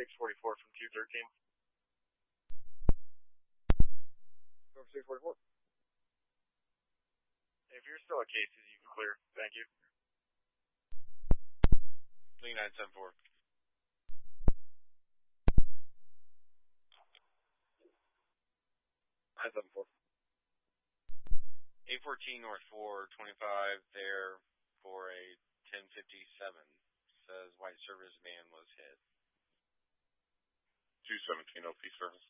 644 from 213. Over 644. If you're still at cases, you can clear. Thank you. Lee 974. 974. 814 North 425 there for a 1057. Says white service van was hit. 217 OP service.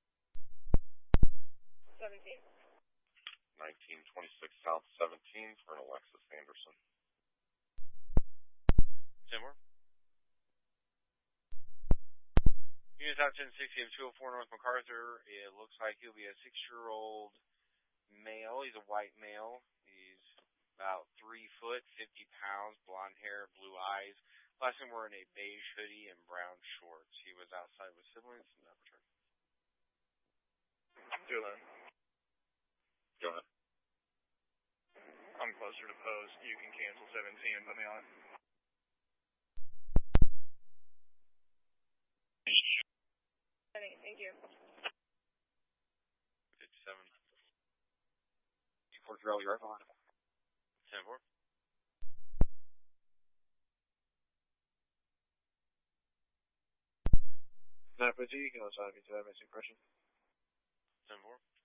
17. 1926 South 17 for an Alexis Anderson. 10 more. Units out 1060 of 204 North MacArthur. It looks like he'll be a 6-year-old male. He's a white male. He's about 3 foot, 50 pounds, blonde hair, blue eyes. Last time wearing a beige hoodie and brown shorts. He was outside with siblings and not returned. Do that. Go ahead. I'm closer to post. You can cancel 17 and put me on it. Thank you. 57. Fort Charlie rifle. 10-4. Sniper G, you can also have me to that missing person. 10-4.